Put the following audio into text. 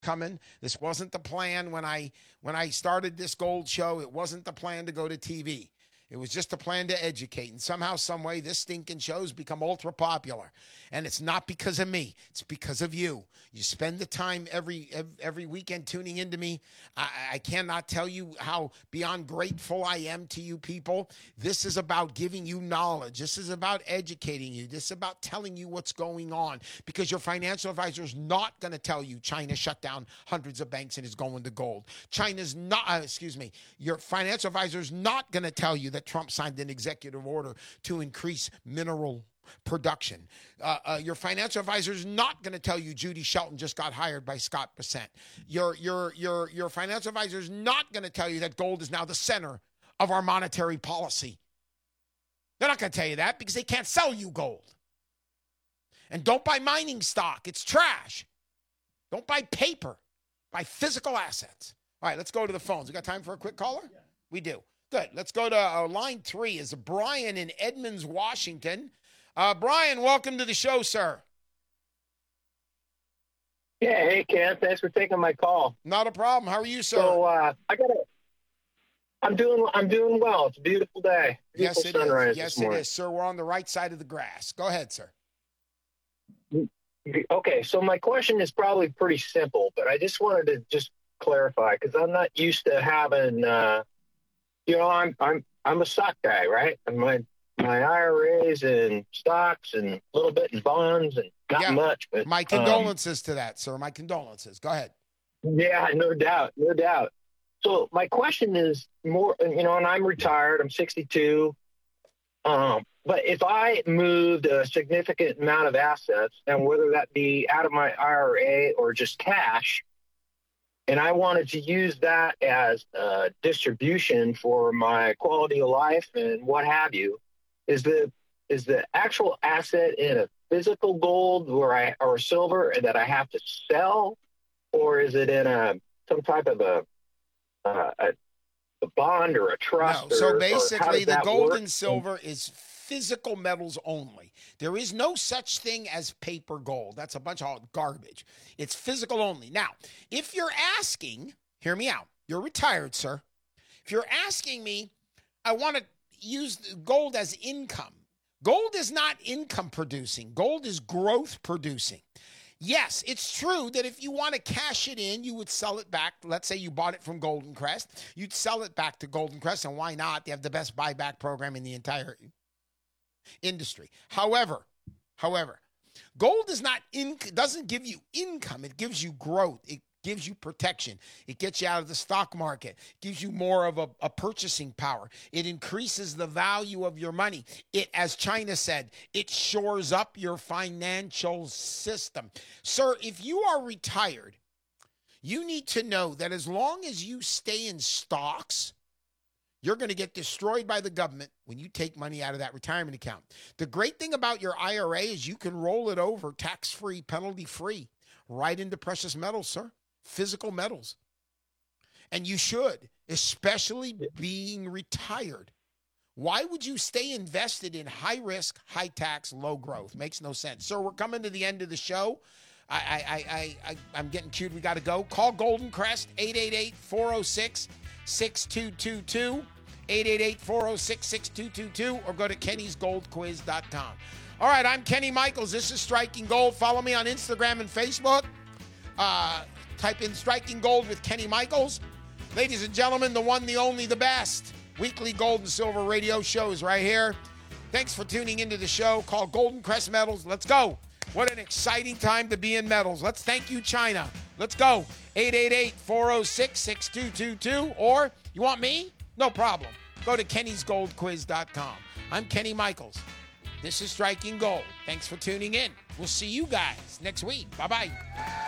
coming. This wasn't the plan when I started this gold show. It wasn't the plan to go to TV. It was just a plan to educate. And somehow, some way, this stinking show's become ultra popular. And it's not because of me. It's because of you. You spend the time every weekend tuning into me. I cannot tell you how beyond grateful I am to you people. This is about giving you knowledge. This is about educating you. This is about telling you what's going on. Because your financial advisor is not going to tell you China shut down hundreds of banks and is going to gold. China's not, your financial advisor is not going to tell you that Trump signed an executive order to increase mineral production. Your financial advisor is not going to tell you Judy Shelton just got hired by Scott Bessent. Your financial advisor is not going to tell you that gold is now the center of our monetary policy. They're not going to tell you that because they can't sell you gold. And don't buy mining stock. It's trash. Don't buy paper. Buy physical assets. All right, let's go to the phones. We got time for a quick caller? Yeah. We do. Good. Let's go to line 3 is Brian in Edmonds, Washington. Brian, welcome to the show, sir. Yeah, hey, Ken. Thanks for taking my call. Not a problem. How are you, sir? So I'm doing well. It's a beautiful day. Beautiful sunrise Yes, this morning. it is, sir. We're on the right side of the grass. Go ahead, sir. Okay, so my question is probably pretty simple, but I just wanted to just clarify because I'm not used to having. I'm a stock guy, right? And my IRAs and stocks and a little bit in bonds and not much. But my condolences to that, sir. My condolences. Go ahead. Yeah, no doubt. So my question is more, and I'm retired. I'm 62. But if I moved a significant amount of assets, and whether that be out of my IRA or just cash, and I wanted to use that as distribution for my quality of life and what have you, is the actual asset in a physical gold or silver that I have to sell, or is it in some type of a bond or a trust? No. So basically, the gold and silver is physical metals only. There is no such thing as paper gold. That's a bunch of garbage. It's physical only. Now, if you're asking, hear me out. You're retired, sir. If you're asking me, I want to use gold as income. Gold is not income producing. Gold is growth producing. Yes, it's true that if you want to cash it in, you would sell it back. Let's say you bought it from Golden Crest. You'd sell it back to Golden Crest, and why not? They have the best buyback program in the entire industry. However, gold doesn't give you income. It gives you growth. It gives you protection. It gets you out of the stock market. It gives you more of a purchasing power. It increases the value of your money. It, as China said, it shores up your financial system. Sir, if you are retired, you need to know that as long as you stay in stocks, you're going to get destroyed by the government when you take money out of that retirement account. The great thing about your IRA is you can roll it over tax-free, penalty-free, right into precious metals, sir. Physical metals. And you should, especially being retired. Why would you stay invested in high risk, high tax, low growth? Makes no sense. Sir, we're coming to the end of the show. I'm getting cued. We got to go. Call Golden Crest, 888-406-6222, 888-406-6222, or go to kennysgoldquiz.com. All right, I'm Kenny Michaels. This is Striking Gold. Follow me on Instagram and Facebook. Type in Striking Gold with Kenny Michaels. Ladies and gentlemen, the one, the only, the best. Weekly gold and silver radio shows right here. Thanks for tuning into the show called Golden Crest Metals. Let's go. What an exciting time to be in metals. Let's thank you, China. Let's go. 888-406-6222. Or, you want me? No problem. Go to kennysgoldquiz.com. I'm Kenny Michaels. This is Striking Gold. Thanks for tuning in. We'll see you guys next week. Bye-bye.